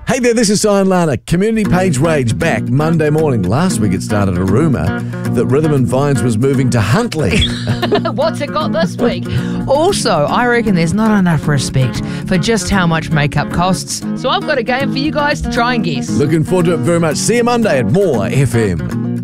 Hey there, this is Sion Lana. Community page rage back Monday morning. Last week it started a rumour that Rhythm and Vines was moving to Huntley. What's it got this week? Also, I reckon there's not enough respect for just how much makeup costs. So I've got a game for you guys to try and guess. Looking forward to it very much. See you Monday at More FM.